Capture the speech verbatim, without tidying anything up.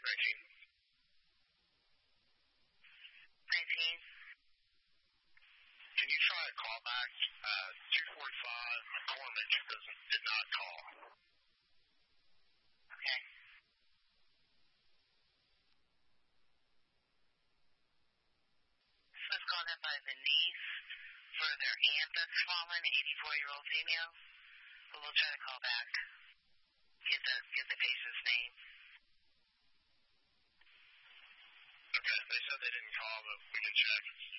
nineteen. nineteen. Can you try a call back? Uh, two forty-five, McCormick doesn't, did not call. Okay. This was called up by the niece for their aunt that's fallen, eighty-four-year-old female. But we'll try to call back. Get the, get the patient's name. Okay, they said they didn't call, but we can check.